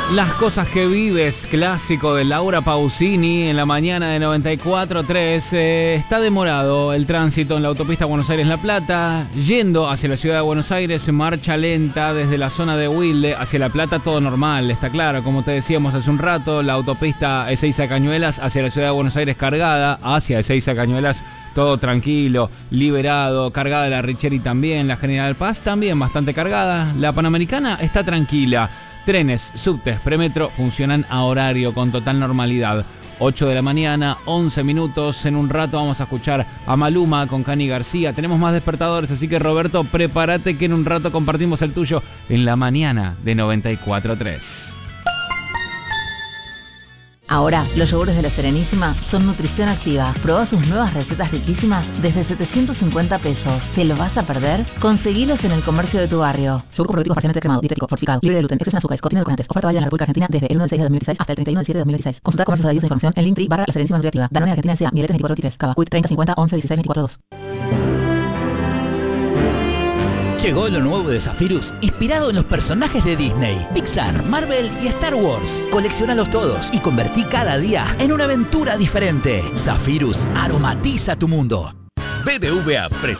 Las cosas que vives, clásico de Laura Pausini en la mañana de 94.3. Está demorado el tránsito en la autopista Buenos Aires-La Plata. Yendo hacia la ciudad de Buenos Aires, marcha lenta desde la zona de Wilde hacia La Plata, todo normal, está claro. Como te decíamos hace un rato, la autopista Ezeiza-Cañuelas hacia la ciudad de Buenos Aires cargada, hacia Ezeiza-Cañuelas todo tranquilo, liberado, cargada la Richeri también, la General Paz también bastante cargada, la Panamericana está tranquila. Trenes, subtes, premetro funcionan a horario con total normalidad. 8 de la mañana, 11 minutos. En un rato vamos a escuchar a Maluma con Cani García. Tenemos más despertadores, así que Roberto, prepárate que en un rato compartimos el tuyo en la mañana de 94.3. Ahora, los yogures de La Serenísima son nutrición activa. Probá sus nuevas recetas riquísimas desde 750 pesos. ¿Te lo vas a perder? Conseguilos en el comercio de tu barrio. Yogur probiótico parcialmente cremado, dietético, fortificado, libre de gluten, exceso en azúcares, contiene edulcorantes. Oferta válida en la República Argentina desde el 1 del 6 de 2016 hasta el 31 del 7 de 2016. Consulta comercios adheridos a información en Linktree /La Serenísima Nutriactiva. Danone Argentina S.A. Miletes 2423. Cava. Quick 30 50 11 16 24 2. Llegó lo nuevo de Zephyrus, inspirado en los personajes de Disney, Pixar, Marvel y Star Wars. Colecciónalos todos y convertí cada día en una aventura diferente. Zephyrus aromatiza tu mundo. BBVA